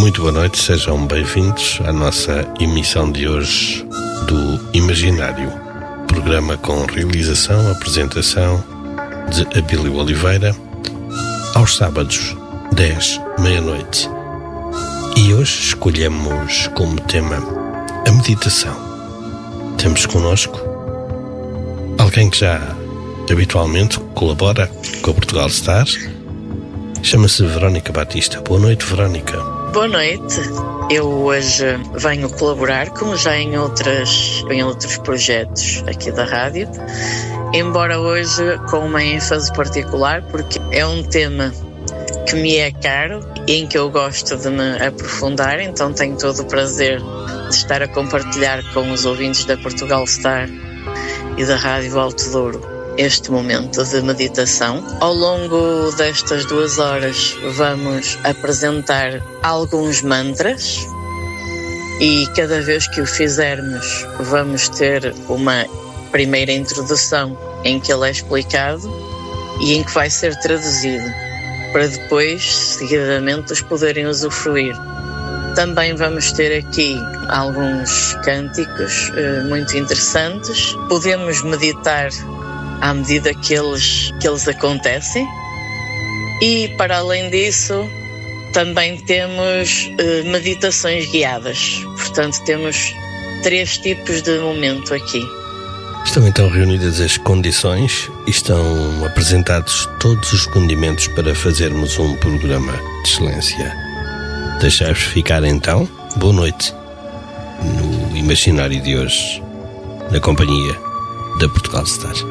Muito boa noite, sejam bem-vindos à nossa emissão de hoje do Imaginário, programa com realização, apresentação de Abílio Oliveira, aos sábados, 10, meia-noite. E hoje escolhemos como tema a meditação. Temos connosco alguém que já habitualmente colabora com a Portugal Stars. Chama-se Verónica Batista. Boa noite, Verónica. Boa noite. Eu hoje venho colaborar, como já em outros projetos aqui da rádio, embora hoje com uma ênfase particular, porque é um tema que me é caro e em que eu gosto de me aprofundar, então tenho todo o prazer de estar a compartilhar com os ouvintes da Portugal Star e da Rádio Alto Douro este momento de meditação. Ao longo destas 2 horas vamos apresentar alguns mantras e cada vez que o fizermos vamos ter uma primeira introdução em que ele é explicado e em que vai ser traduzido para depois, seguidamente, os poderem usufruir. Também vamos ter aqui alguns cânticos muito interessantes. Podemos meditar à medida que eles acontecem. E, para além disso, também temos meditações guiadas. Portanto, temos 3 tipos de momento aqui. Estão então reunidas as condições e estão apresentados todos os condimentos para fazermos um programa de excelência. Deixai-vos ficar então, boa noite, no Imaginário de hoje, na companhia da Portugal Star.